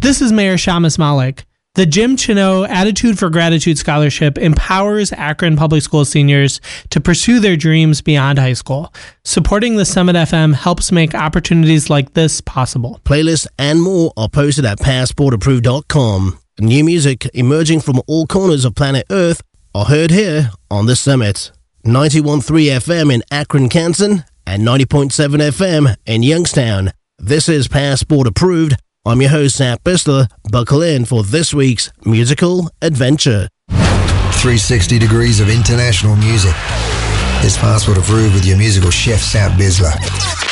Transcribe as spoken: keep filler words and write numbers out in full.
This is Mayor Shamus Malik. The Jim Chino Attitude for Gratitude Scholarship empowers Akron Public School seniors to pursue their dreams beyond high school. Supporting the Summit F M helps make opportunities like this possible. Playlists and more are posted at passport approved dot com. New music emerging from all corners of planet Earth are heard here on the Summit. ninety-one point three F M in Akron, Canton, and ninety point seven F M in Youngstown. This is Passport Approved. I'm your host, Zach Bistler. Buckle in for this week's musical adventure. three sixty degrees of international music. It's Passport Approved with your musical chef, Zach Bistler.